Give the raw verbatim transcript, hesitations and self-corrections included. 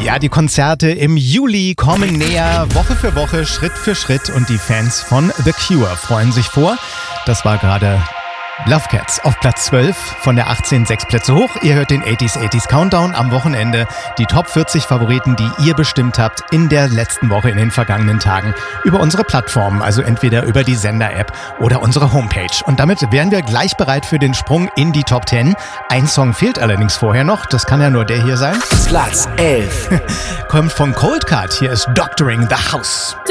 Ja, die Konzerte im Juli kommen näher, Woche für Woche, Schritt für Schritt und die Fans von The Cure freuen sich vor. Das war gerade Love Cats auf Platz zwölf, von der achtzehn sechs Plätze hoch. Ihr hört den achtziger achtziger Countdown am Wochenende. Die Top vierzig Favoriten, die ihr bestimmt habt in der letzten Woche, in den vergangenen Tagen, über unsere Plattformen, also entweder über die Sender-App oder unsere Homepage. Und damit wären wir gleich bereit für den Sprung in die Top zehn. Ein Song fehlt allerdings vorher noch, das kann ja nur der hier sein. Platz elf. Kommt von Coldcard, hier ist Doctoring the House.